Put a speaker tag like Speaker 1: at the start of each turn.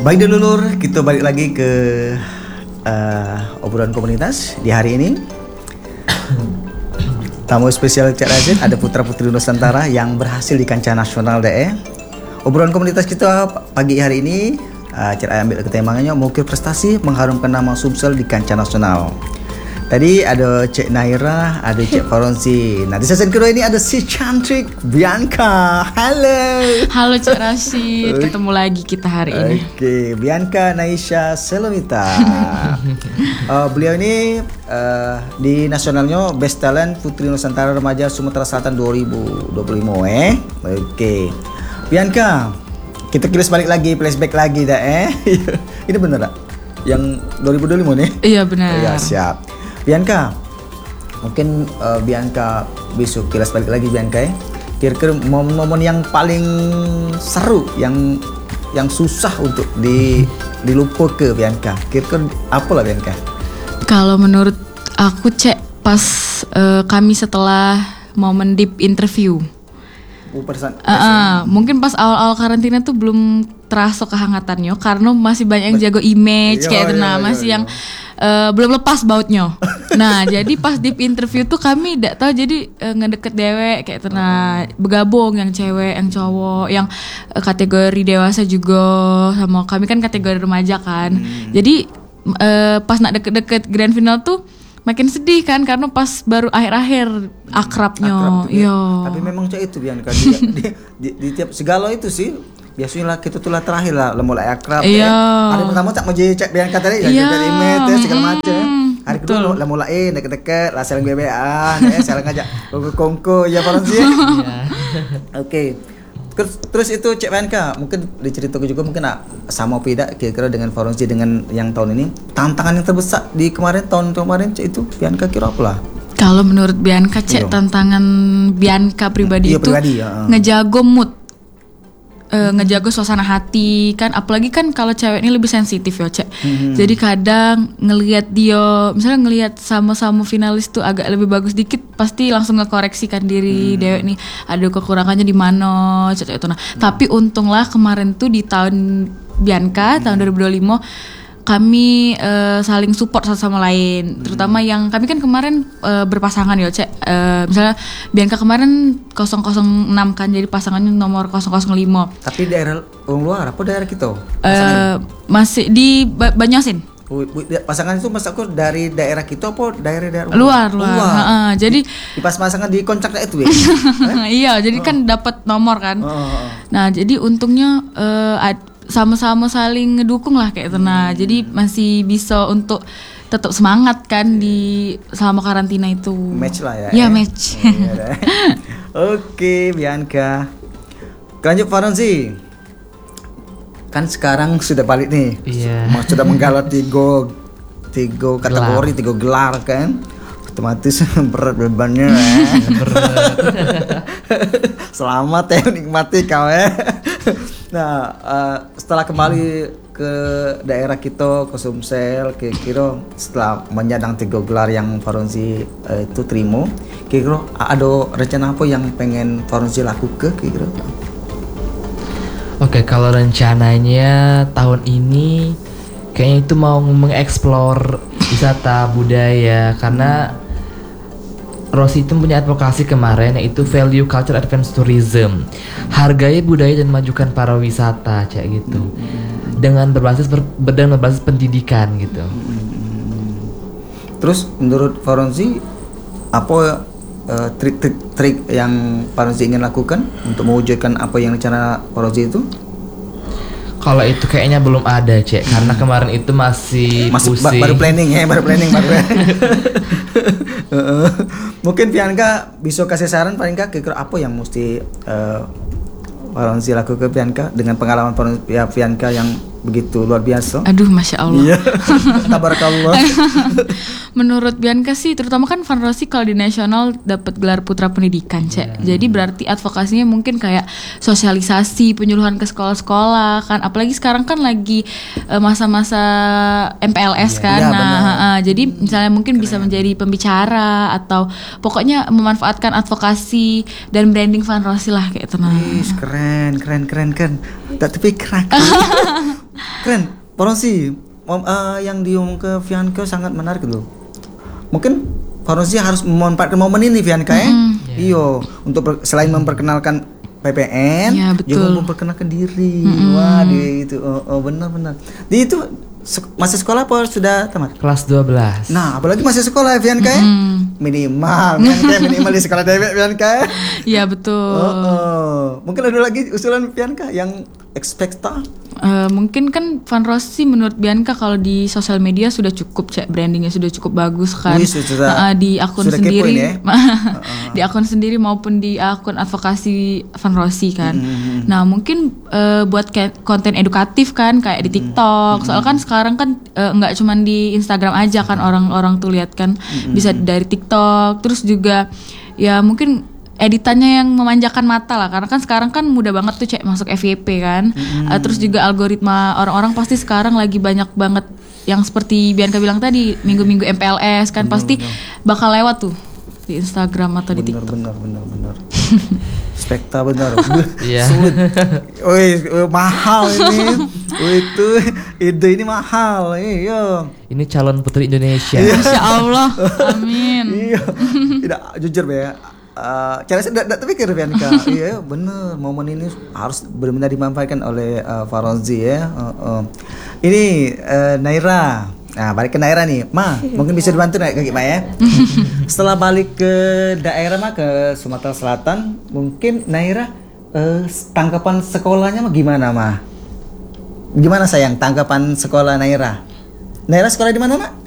Speaker 1: Baik dulur, kita balik lagi ke obrolan komunitas di hari ini. Tamu spesial Cak Rashid, ada putra-putri Nusantara yang berhasil di kancah nasional deh. Obrolan komunitas kita pagi hari ini, Cak ambil ketemangannya mengukir prestasi mengharumkan nama Sumsel di kancah nasional. Tadi ada Cik Naira, ada Cik Faronsi. Nah di season kedua ini ada si cantik Bianca. Halo
Speaker 2: Cik Rashid, ketemu lagi kita hari ini.
Speaker 1: Oke, Bianca Naisha Selomita. Beliau ini di nasionalnya Best Talent Putri Nusantara Remaja Sumatera Selatan 2025. Oke, Bianca, kita kilas balik lagi, flashback lagi dah Ini bener tak? Yang 2025 nih?
Speaker 2: Iya benar.
Speaker 1: Iya siap. Bianca, mungkin Bianca besok kilas balik lagi Bianca Kira-kira momen-momen yang paling seru, yang susah untuk dilupa ke Bianca. Kira-kira apa lah Bianca?
Speaker 2: Kalau menurut aku pas kami setelah momen deep interview. Mungkin pas awal-awal karantina tuh belum terasa kehangatannya karena masih banyak yang jago image kayak itu masih yang belum lepas bautnya. Nah, jadi pas deep interview tuh kami tidak tahu jadi ngedeket dewek kayak itu bergabung yang cewek, yang cowok, yang kategori dewasa juga sama kami kan kategori remaja kan. Jadi pas nak deket-deket grand final tuh makin sedih kan karena pas baru akhir-akhir akrabnya.
Speaker 1: Iya. Tapi memang cak itu Bianca di tiap segala itu sih biasanya lah kita tuh lah terakhir lah mulai akrab.
Speaker 2: Iya.
Speaker 1: Hari pertama tak mau jadi cek Bianca tadi jadi image segala macam. Hari kedua lah mulai deket-deket lah saling bebean saling ngajak kongko ya Faronsi. Oke. Terus itu Cik Bianca mungkin diceritakan juga mungkin sama tidak kira-kira dengan Faronsi dengan yang tahun ini tantangan yang terbesar di tahun kemarin Cik itu Bianca kira apa lah?
Speaker 2: Kalau menurut Bianca Cik tantangan Bianca pribadi itu ngejago mood, ngejago suasana hati kan, apalagi kan kalau cewek ini lebih sensitif ya Cik. Jadi kadang ngelihat dia misalnya ngelihat sama-sama finalis tuh agak lebih bagus dikit pasti langsung ngekoreksikan diri dewek nih ada kekurangannya di mana Cik itu. Nah, tapi untunglah kemarin tuh di tahun Bianca tahun 2025 kami saling support satu sama lain, terutama yang kami kan kemarin berpasangan ya Cek. Misalnya Bianca kemarin 006 kan, jadi pasangannya nomor 005.
Speaker 1: Tapi daerah luar apa daerah kita?
Speaker 2: Masih di Banyosin.
Speaker 1: Pasangan itu mas aku dari daerah kita apa daerah
Speaker 2: luar. Jadi
Speaker 1: di pas pasangan di kontraknya itu ya.
Speaker 2: Iya, jadi kan dapat nomor kan. Nah, jadi untungnya sama-sama saling ngedukung lah kayak itu. Nah, jadi masih bisa untuk tetap semangat kan di selama karantina itu.
Speaker 1: Match lah ya.
Speaker 2: Iya, match.
Speaker 1: Oke, Bianca. Lanjut Faronsi. Kan sekarang sudah balik nih.
Speaker 3: Iya.
Speaker 1: Sudah menggalat tiga kategori, 3 gelar kan. Otomatis berat bebannya berat. Selamat ya, nikmati kau ya. Nah, setelah kembali ke daerah kita ke Sumsel, kira-kira setelah menyandang 3 gelar yang Faronsi itu terima, kira-kira ada rencana apa yang pengen Faronsi lakukan kira-kira?
Speaker 3: Oke, kalau rencananya tahun ini kayaknya itu mau mengeksplor wisata budaya karena Rossi itu punya advokasi kemarin yaitu value culture advance tourism, hargai budaya dan majukan para wisata kayak gitu, dengan berbasis pendidikan gitu.
Speaker 1: Terus menurut Faronsi apa trik-trik yang Faronsi ingin lakukan untuk mewujudkan apa yang rencana Faronsi itu?
Speaker 3: Kalau itu kayaknya belum ada Cek, karena kemarin itu masih pusing.
Speaker 1: Baru planning. Mungkin Bianca bisa kasih saran paling nggak kira-kira apa yang mesti Faronsi lakukan Bianca dengan pengalaman Bianca yang begitu luar biasa.
Speaker 2: Aduh, Masya Allah.
Speaker 1: Iya. Tabarakallah.
Speaker 2: Menurut Bianca sih, terutama kan Van Rossi kalau di nasional dapat gelar putra pendidikan, Cek. Jadi berarti advokasinya mungkin kayak sosialisasi, penyuluhan ke sekolah-sekolah kan. Apalagi sekarang kan lagi masa-masa MPLS kan. Jadi misalnya mungkin bisa menjadi pembicara atau pokoknya memanfaatkan advokasi dan branding Van Rossi lah kayak itu.
Speaker 1: Keren. Tapi keren. Keren. Faronsi, yang diomong ke Bianca sangat menarik loh. Mungkin Faronsi harus memanfaatkan momen ini Bianca ya. Iyo, untuk selain memperkenalkan PPN,
Speaker 2: ya,
Speaker 1: juga memperkenalkan diri. Wah, dia itu benar-benar. Dia itu masih sekolah apa sudah tamat?
Speaker 3: Kelas 12.
Speaker 1: Nah, apalagi masih sekolah ya Bianca ya? Minimal di sekolah Dewek Bianca.
Speaker 2: Iya betul.
Speaker 1: Mungkin ada lagi usulan Bianca yang ekspekta?
Speaker 2: Mungkin kan Van Rossi menurut Bianca kalau di sosial media sudah cukup, cek brandingnya sudah cukup bagus kan. Di akun sendiri, ya? Di akun sendiri maupun di akun advokasi Van Rossi kan. Nah mungkin buat konten edukatif kan kayak di TikTok. Soalnya kan sekarang kan nggak cuma di Instagram aja kan orang-orang tuh lihat kan, bisa dari TikTok. Terus juga ya mungkin editannya yang memanjakan mata lah, karena kan sekarang kan mudah banget tuh masuk FYP kan. Terus juga algoritma orang-orang pasti sekarang lagi banyak banget yang seperti Bianca bilang tadi, minggu-minggu MPLS kan pasti bakal lewat tuh di Instagram atau di TikTok.
Speaker 1: Benar. Spekta benar.
Speaker 3: Iya.
Speaker 1: Mahal ini. Itu ide ini mahal. Iya.
Speaker 3: Ini calon putri Indonesia.
Speaker 2: Insya Allah. Amin.
Speaker 1: Iya. Tidak jujur ya. Cara saya tidak terpikir Bianca. Iya bener, momen ini harus benar-benar dimanfaatkan oleh Faronzi ya. Ini Naira. Nah balik ke Naira nih, mungkin bisa dibantu Kak Ma ya. Setelah balik ke daerah ke Sumatera Selatan, mungkin Naira tanggapan sekolahnya gimana Gimana sayang tanggapan sekolah Naira? Naira sekolah di mana